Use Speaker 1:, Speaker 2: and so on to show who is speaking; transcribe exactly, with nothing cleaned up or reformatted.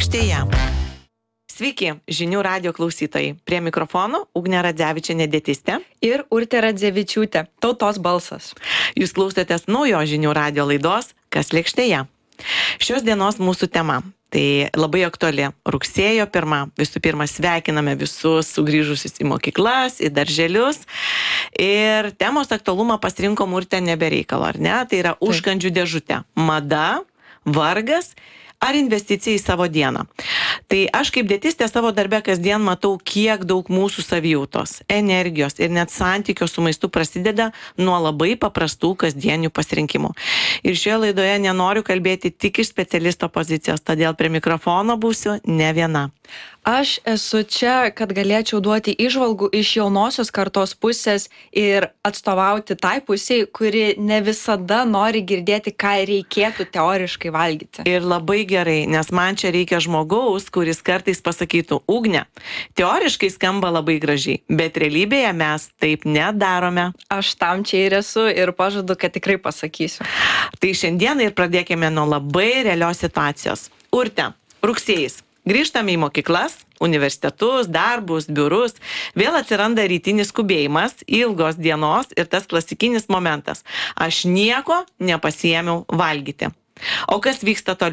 Speaker 1: lėkštėje. Sveiki, žinių radijo klausytojai. Prie mikrofono Ugnė Radzevičienė dietistė
Speaker 2: ir Urtė Radzevičiūtė, tautos balsas.
Speaker 1: Jūs klausotės naujo žinių radijo laidos Kas lėkštėje. Šios dienos mūsų tema. Tai labai aktuali. Rugsėjo pirma. Visų pirma, sveikiname visus sugrįžusius į mokyklas, į darželius. Ir temos aktualumą pasirinkom Urtė nebereikalo, ar ne? Tai yra užkandžių dėžutė. Mada, vargas ar investicija į savo dieną. Tai aš kaip dietistė savo darbe kasdien matau, kiek daug mūsų savijautos, energijos ir net santykio su maistu prasideda nuo labai paprastų kasdienių pasirinkimų. Ir šioje laidoje nenoriu kalbėti tik iš specialisto pozicijos, todėl prie mikrofono būsiu ne viena.
Speaker 2: Aš esu čia, kad galėčiau duoti įžvalgų iš jaunosios kartos pusės ir atstovauti tai pusiai, kuri ne visada nori girdėti, ką reikėtų teoriškai valgyti.
Speaker 1: Ir labai gerai, nes man čia reikia žmogaus, kuris kartais pasakytų, Ugne, teoriškai skamba labai gražiai, bet realybėje mes taip nedarome.
Speaker 2: Aš tam čia ir esu ir pažadu, kad tikrai pasakysiu.
Speaker 1: Tai šiandien ir pradėkime nuo labai realios situacijos. Urte, rugsėjais. Grįžtame į mokyklas, universitetus, darbus, biurus, vėl atsiranda rytinis skubėjimas, ilgos dienos ir tas klasikinis momentas. Aš nieko nepasiėmiau valgyti. O kas vyksta toliau?